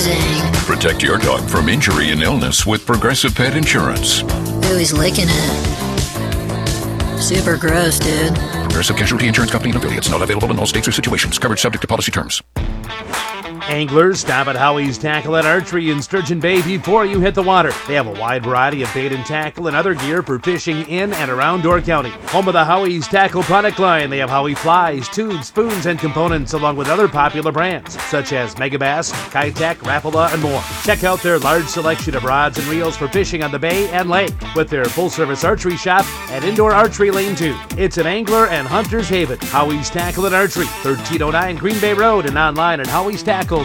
Protect your dog from injury and illness with Progressive Pet Insurance. Ooh, he's licking it. Super gross, dude. Progressive Casualty Insurance Company and affiliates. Not available in all states or situations. Coverage subject to policy terms. Anglers, stop at Howie's Tackle and Archery in Sturgeon Bay before you hit the water. They have a wide variety of bait and tackle and other gear for fishing in and around Door County. Home of the Howie's Tackle product line, they have Howie flies, tubes, spoons, and components along with other popular brands such as Megabass, Kitech, Rapala, and more. Check out their large selection of rods and reels for fishing on the bay and lake with their full-service archery shop and indoor archery lane too. It's an angler and hunter's haven. Howie's Tackle and Archery, 1309 Green Bay Road, and online at howiestackle.com.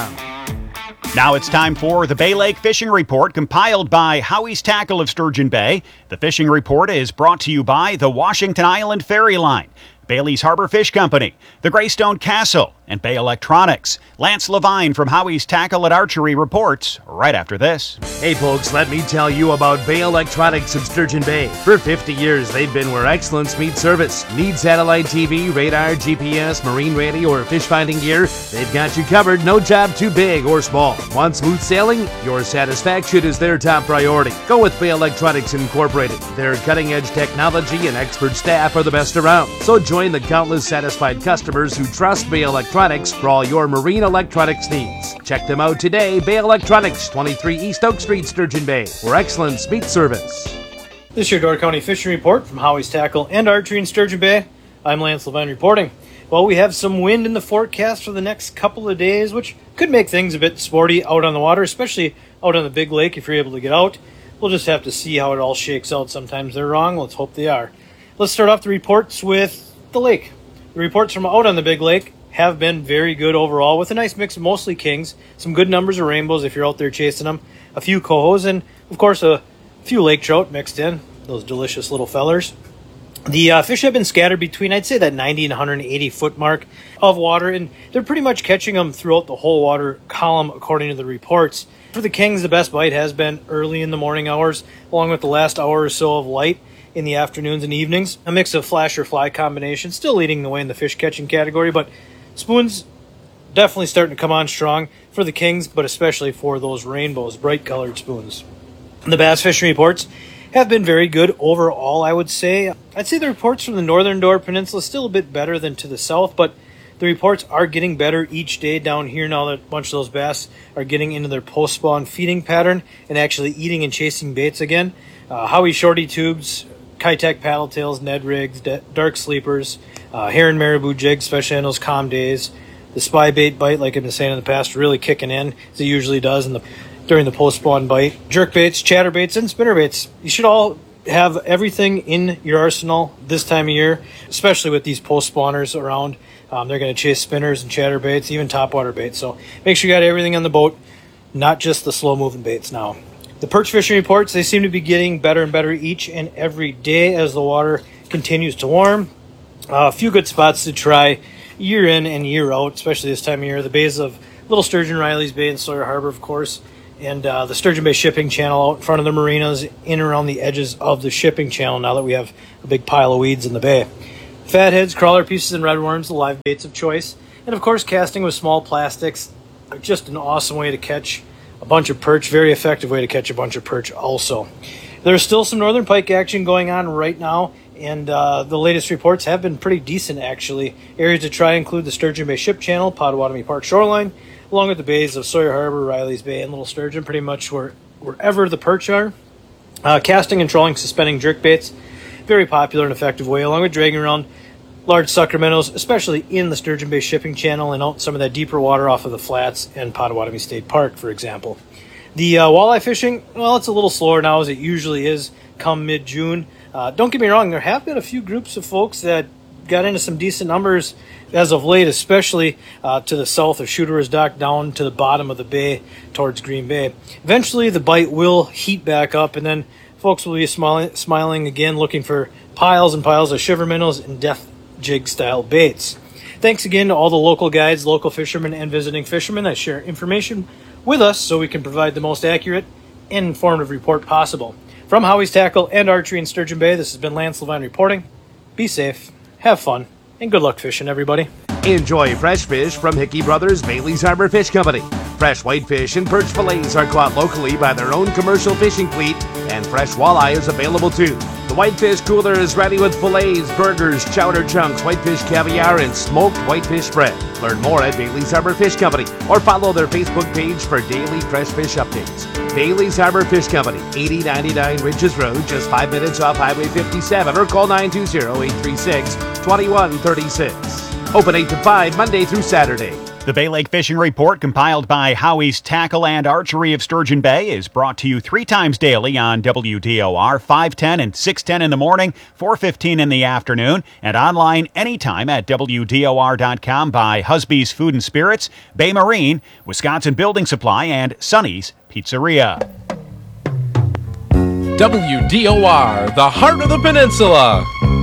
Now it's time for the Bay Lake Fishing Report, compiled by Howie's Tackle of Sturgeon Bay. The fishing report is brought to you by the Washington Island Ferry Line, Bailey's Harbor Fish Company, the Greystone Castle, and Bay Electronics. Lance Levine from Howie's Tackle and Archery reports right after this. Hey folks, let me tell you about Bay Electronics of Sturgeon Bay. For 50 years, they've been where excellence meets service. Need satellite TV, radar, GPS, marine radio, or fish finding gear? They've got you covered. No job too big or small. Want smooth sailing? Your satisfaction is their top priority. Go with Bay Electronics Incorporated. Their cutting-edge technology and expert staff are the best around. So join the countless satisfied customers who trust Bay Electronics for all your marine electronics needs. Check them out today. Bay Electronics, 23 East Oak Street, Sturgeon Bay, where excellence meets service. This is your Door County Fishing Report from Howie's Tackle and Archery in Sturgeon Bay. I'm Lance Levine reporting. Well, we have some wind in the forecast for the next couple of days, which could make things a bit sporty out on the water, especially out on the big lake if you're able to get out. We'll just have to see how it all shakes out. Sometimes they're wrong. Let's hope they are. Let's start off the reports with the lake. The reports from out on the big lake have been very good overall, with a nice mix of mostly kings, some good numbers of rainbows if you're out there chasing them, a few cohos, and of course a few lake trout mixed in, those delicious little fellers. The fish have been scattered between, I'd say, that 90 and 180 foot mark of water, and they're pretty much catching them throughout the whole water column according to the reports. For the kings, the best bite has been early in the morning hours, along with the last hour or so of light in the afternoons and evenings. A mix of flash or fly combination, still leading the way in the fish catching category, but spoons definitely starting to come on strong for the kings, but especially for those rainbows, bright colored spoons. The bass fishing reports have been very good overall, I would say. I'd say the reports from the northern Door Peninsula still a bit better than to the south, but the reports are getting better each day down here now that a bunch of those bass are getting into their post-spawn feeding pattern and actually eating and chasing baits again. Howie shorty tubes, Kitech paddle tails, Ned rigs, dark sleepers, heron marabou jigs, especially on those calm days. The spy bait bite, like I've been saying in the past, really kicking in as it usually does during the post-spawn bite. Jerk baits, chatter baits, and spinner baits. You should all have everything in your arsenal this time of year, especially with these post-spawners around. They're going to chase spinners and chatter baits, even topwater baits. So make sure you got everything on the boat, not just the slow-moving baits now. The perch fishing reports, they seem to be getting better and better each and every day as the water continues to warm. A few good spots to try year in and year out, especially this time of year. The bays of Little Sturgeon, Riley's Bay, and Sawyer Harbor, of course, and the Sturgeon Bay shipping channel out in front of the marinas, in and around the edges of the shipping channel now that we have a big pile of weeds in the bay. Fatheads, crawler pieces, and redworms, the live baits of choice. And, of course, casting with small plastics, just an awesome way to catch a bunch of perch, very effective way to catch a bunch of perch also. There's still some northern pike action going on right now, and the latest reports have been pretty decent, actually. Areas to try include the Sturgeon Bay Ship Channel, Pottawatomie Park shoreline, along with the bays of Sawyer Harbor, Riley's Bay, and Little Sturgeon, pretty much wherever the perch are. Casting and trolling suspending jerk baits, very popular and effective way, along with dragging around large sucker minnows, especially in the Sturgeon Bay shipping channel and out some of that deeper water off of the flats and Pottawatomie State Park, for example. The walleye fishing, well, it's a little slower now as it usually is come mid-June. Don't get me wrong, there have been a few groups of folks that got into some decent numbers as of late, especially to the south of Shooter's Dock down to the bottom of the bay towards Green Bay. Eventually, the bite will heat back up, and then folks will be smiling again, looking for piles and piles of shiver minnows and death jig style baits. Thanks again to all the local guides, local fishermen, and visiting fishermen that share information with us so we can provide the most accurate and informative report possible. From Howie's Tackle and Archery in Sturgeon Bay, this has been Lance Levine reporting. Be safe, have fun, and good luck fishing, everybody. Enjoy fresh fish from Hickey Brothers Bailey's Harbor Fish Company. Fresh whitefish and perch fillets are caught locally by their own commercial fishing fleet, and fresh walleye is available too. The Whitefish Cooler is ready with fillets, burgers, chowder chunks, whitefish caviar, and smoked whitefish spread. Learn more at Bailey's Harbor Fish Company or follow their Facebook page for daily fresh fish updates. Bailey's Harbor Fish Company, 8099 Ridges Road, just 5 minutes off Highway 57, or call 920-836-2136. Open 8 to 5, Monday through Saturday. The Bay Lake Fishing Report, compiled by Howie's Tackle and Archery of Sturgeon Bay, is brought to you 3 times daily on WDOR, 5:10 and 6:10 in the morning, 4:15 in the afternoon, and online anytime at WDOR.com by Husby's Food and Spirits, Bay Marine, Wisconsin Building Supply, and Sonny's Pizzeria. WDOR, the heart of the peninsula.